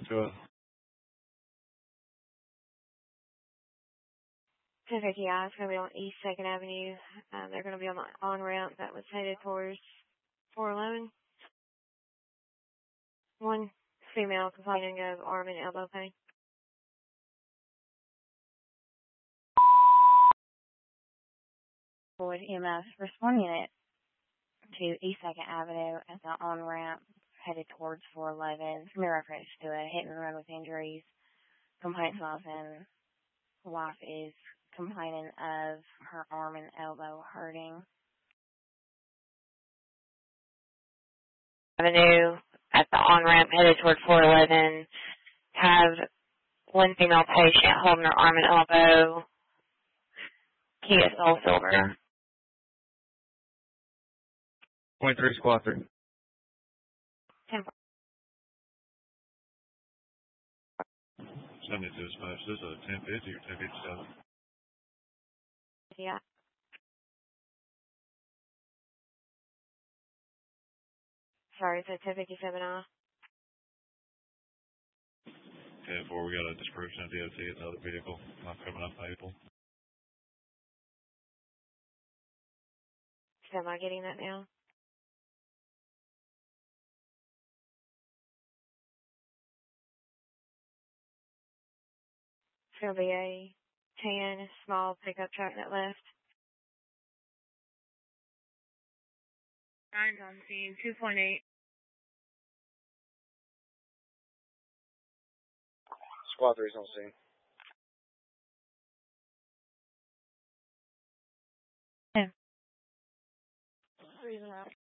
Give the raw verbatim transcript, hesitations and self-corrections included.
to it. ten fifty I is going to be on East second Avenue. Um, they're going to be on the on-ramp that was headed towards four eleven. One female complaining of arm and elbow pain. Ford E M S responding it to East second Avenue at the on-ramp headed towards four eleven. In reference to a hit and run with injuries. Complaints often. Wife is complaining of her arm and elbow hurting. Avenue at the on-ramp headed toward four eleven. Have one female patient holding her arm and elbow. Kia Soul Silver. twenty-three squad three. ten seventy-two smash. This is a ten fifty or ten fifty-seven. Yeah. Sorry, it's a ten fifty-seven I. ten four, we got a description of D O T, another vehicle not coming up Maple. So am I getting that now? It's going to be a tan small pickup truck that left. Nine's on scene, two point eight. Squad three's on scene. Yeah. Reason out.